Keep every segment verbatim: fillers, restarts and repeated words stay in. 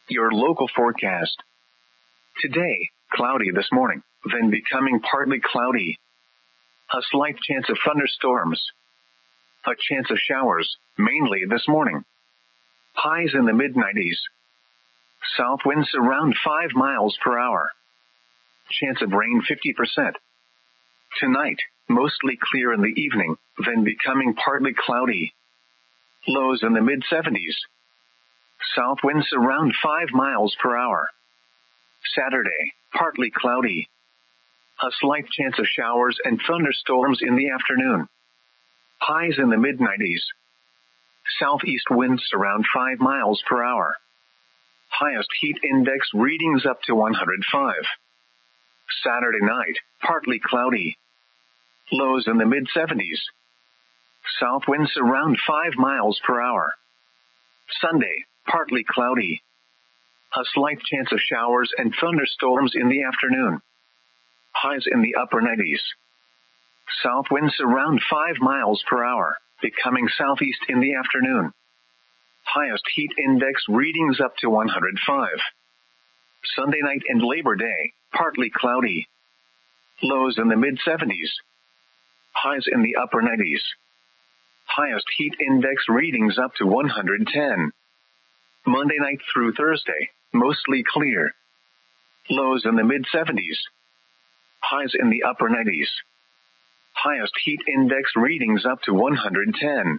Your local forecast. Today, cloudy this morning, then becoming partly cloudy. A slight chance of thunderstorms. A chance of showers, mainly this morning. Highs in the mid nineties. South winds around five miles per hour. Chance of rain fifty percent. Tonight, mostly clear in the evening, then becoming partly cloudy. Lows in the mid seventies. South winds around five miles per hour. Saturday, partly cloudy. A slight chance of showers and thunderstorms in the afternoon. Highs in the mid nineties. Southeast winds around five miles per hour. Highest heat index readings up to one hundred five. Saturday night, partly cloudy. Lows in the mid seventies. South winds around five miles per hour. Sunday, partly cloudy. A slight chance of showers and thunderstorms in the afternoon. Highs in the upper nineties. South winds around five miles per hour, becoming southeast in the afternoon. Highest heat index readings up to one hundred five. Sunday night and Labor Day, partly cloudy. Lows in the mid seventies. Highs in the upper nineties. Highest heat index readings up to one hundred ten. Monday night through Thursday, mostly clear. Lows in the mid seventies. Highs in the upper nineties. Highest heat index readings up to one hundred ten.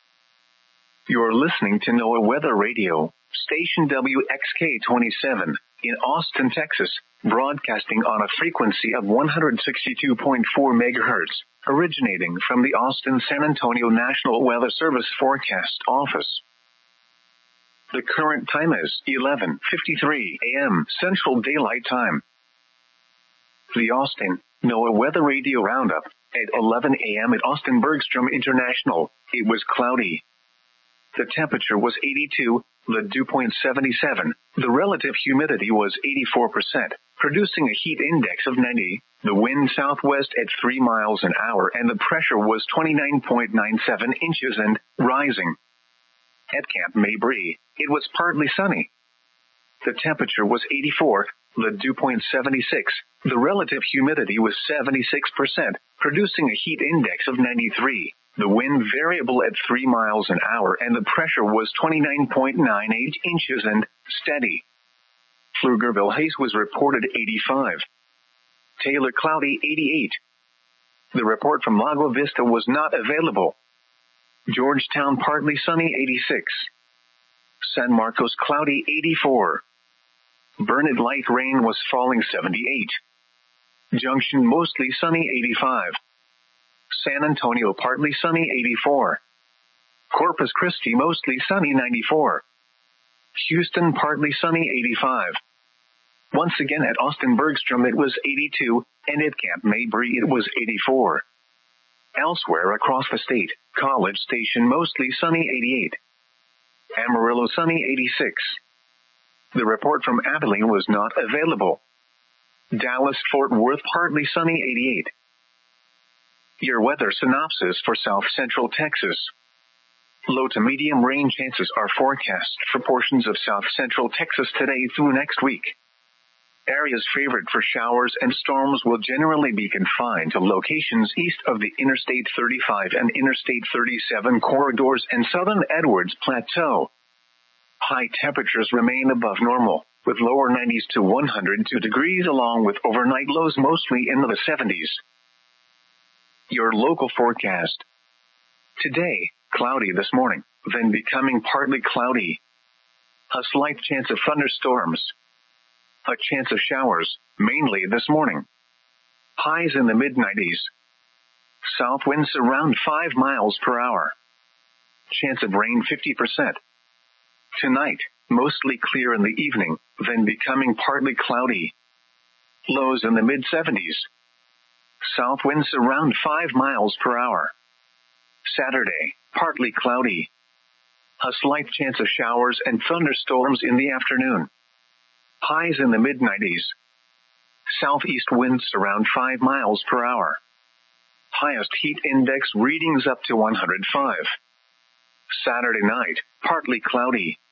You're listening to NOAA Weather Radio, station W X K twenty-seven, in Austin, Texas, broadcasting on a frequency of one hundred sixty-two point four megahertz, originating from the Austin-San Antonio National Weather Service Forecast Office. The current time is eleven fifty-three a.m. Central Daylight Time. The Austin NOAA Weather Radio Roundup. At eleven a.m. at Austin Bergstrom International, it was cloudy. The temperature was eighty-two, the dew point seventy-seven, the relative humidity was eighty-four percent, producing a heat index of ninety, the wind southwest at three miles an hour, and the pressure was twenty-nine point nine seven inches and rising. At Camp Mabry, it was partly sunny. The temperature was eighty-four, the dew point seventy-six, the relative humidity was seventy-six percent, producing a heat index of ninety-three, the wind variable at three miles an hour, and the pressure was twenty-nine point nine eight inches and steady. Pflugerville haze was reported eighty-five. Taylor cloudy eighty-eight. The report from Lago Vista was not available. Georgetown partly sunny eighty-six. San Marcos cloudy eighty-four. Burnett light rain was falling seventy-eight. Junction mostly sunny eighty-five. San Antonio partly sunny eighty-four. Corpus Christi mostly sunny ninety-four. Houston partly sunny eighty-five. Once again at Austin Bergstrom it was eighty-two, and at Camp Mabry it was eighty-four. Elsewhere across the state, College Station mostly sunny eighty-eight. Amarillo sunny eighty-six. The report from Abilene was not available. Dallas-Fort Worth partly sunny eighty-eight. Your weather synopsis for South Central Texas. Low to medium rain chances are forecast for portions of South Central Texas today through next week. Areas favored for showers and storms will generally be confined to locations east of the Interstate thirty-five and Interstate thirty-seven corridors and southern Edwards Plateau. High temperatures remain above normal, with lower nineties to one hundred two degrees along with overnight lows mostly in the seventies. Your local forecast. Today, cloudy this morning, then becoming partly cloudy. A slight chance of thunderstorms. A chance of showers, mainly this morning. Highs in the mid nineties. South winds around five miles per hour. Chance of rain fifty percent. Tonight, mostly clear in the evening, then becoming partly cloudy. Lows in the mid seventies. South winds around five miles per hour. Saturday, partly cloudy. A slight chance of showers and thunderstorms in the afternoon. Highs in the mid nineties. Southeast winds around five miles per hour. Highest heat index readings up to one hundred five. Saturday night, partly cloudy.